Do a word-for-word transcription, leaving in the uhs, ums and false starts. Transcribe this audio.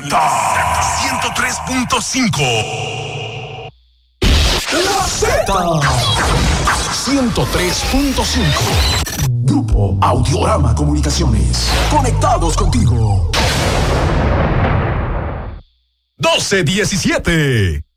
ciento tres punto cinco. La Z. ciento tres punto cinco. Grupo Audiorama Comunicaciones. Conectados contigo. doce diecisiete.